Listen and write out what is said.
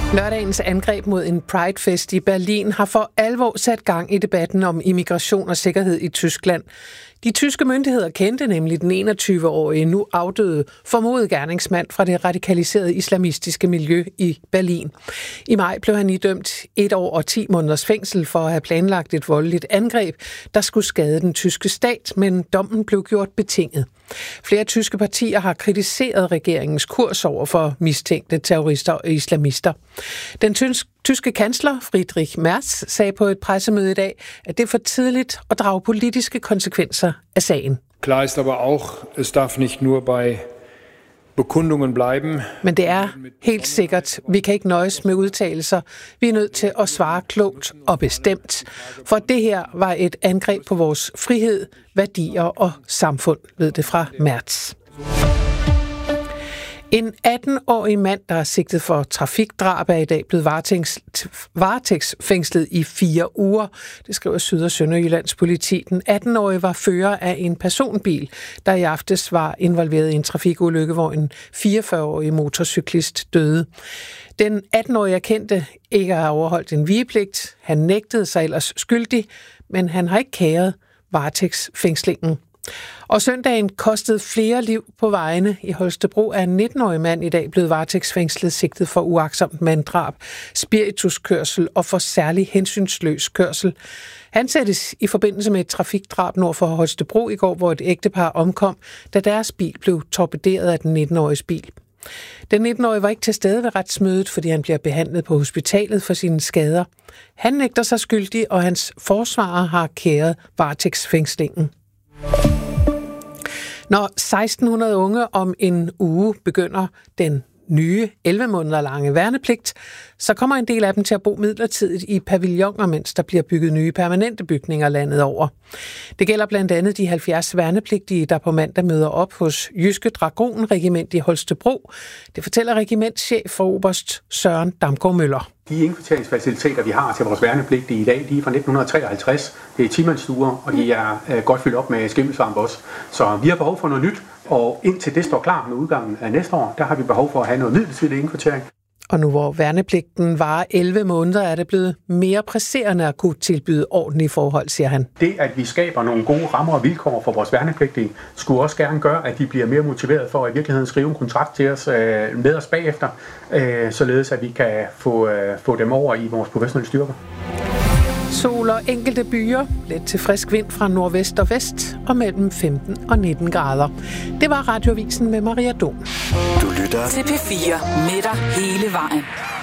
Lørdagens angreb mod en Pride-fest i Berlin har for alvor sat gang i debatten om immigration og sikkerhed i Tyskland. De tyske myndigheder kendte nemlig den 21-årige, nu afdøde, formodet gerningsmand fra det radikaliserede islamistiske miljø i Berlin. I maj blev han idømt 1 år og 10 måneders fængsel for at have planlagt et voldeligt angreb, der skulle skade den tyske stat, men dommen blev gjort betinget. Flere tyske partier har kritiseret regeringens kurs over for mistænkte terrorister og islamister. Den tyske kansler Friedrich Merz sagde på et pressemøde i dag, at det er for tidligt at drage politiske konsekvenser af sagen. Klar ist aber auch, es darf nicht nur bei Bekundungen bleiben. Men det er helt sikkert, vi kan ikke nøjes med udtalelser. Vi er nødt til at svare klogt og bestemt. For det her var et angreb på vores frihed, værdier og samfund, lød det fra Merz. En 18-årig mand, der er sigtet for trafikdrab, er i dag blevet varetægtsfængslet i 4 uger. Det skriver Syd- og Sønderjyllands politi. Den 18-årige var fører af en personbil, der i aftes var involveret i en trafikulykke, hvor en 44-årig motorcyklist døde. Den 18-årige erkendte ikke at have overholdt en vigepligt. Han nægtede sig ellers skyldig, men han har ikke kæret varetægtsfængslingen. Og søndagen kostede flere liv på vejene. I Holstebro er en 19-årig mand i dag blevet varetægtsfængslet sigtet for uagtsomt manddrab, spirituskørsel og for særlig hensynsløs kørsel. Han sættes i forbindelse med et trafikdrab nord for Holstebro i går, hvor et ægtepar omkom, da deres bil blev torpederet af den 19-åriges bil. Den 19-årige var ikke til stede ved retsmødet, fordi han bliver behandlet på hospitalet for sine skader. Han nægter sig skyldig, og hans forsvarer har kæret varetægtsfængslingen. Når 1600 unge om en uge begynder den nye 11 måneder lange værnepligt, så kommer en del af dem til at bo midlertidigt i pavilloner, mens der bliver bygget nye permanente bygninger landet over. Det gælder blandt andet de 70 værnepligtige, der på mandag møder op hos Jyske Dragonregiment i Holstebro. Det fortæller regimentschef for oberst Søren Damgaard Møller. De indkvarteringsfaciliteter, vi har til vores værnepligtige i dag, de er fra 1953. Det er timandsstuer, og de er godt fyldt op med skimmelsvamp også. Så vi har behov for noget nyt, og indtil det står klar med udgangen af næste år, der har vi behov for at have noget midlertidig indkvartering. Og nu hvor værnepligten varer 11 måneder, er det blevet mere presserende at kunne tilbyde ordentlige forhold, siger han. Det, at vi skaber nogle gode rammer og vilkår for vores værnepligtige, skulle også gerne gøre, at de bliver mere motiveret for at i virkeligheden skrive en kontrakt til os med os bagefter, således at vi kan få dem over i vores professionelle styrker. Sol og enkelte byer, let til frisk vind fra nordvest og vest og mellem 15 og 19 grader. Det var Radioavisen med Maria Dom. Du lytter til P4 med dig hele vejen.